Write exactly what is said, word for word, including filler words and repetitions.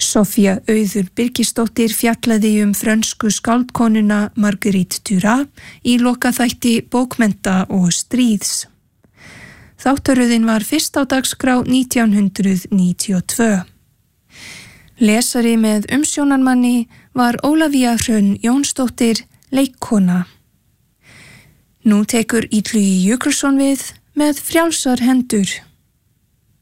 Sofía Auður Birgisdóttir fjallaði um frönsku skáldkonuna Marguerite Duras í lokaþætti bókmennta og stríðs. Þáttaröðin var fyrst á dagskrá nítján hundrað níutíu og tvö. Lesari með umsjónarmanni var Ólafía Hrönn Jónsdóttir, leikkona. Nú tekur Illugi Jökulsson við með Frjálsar hendur.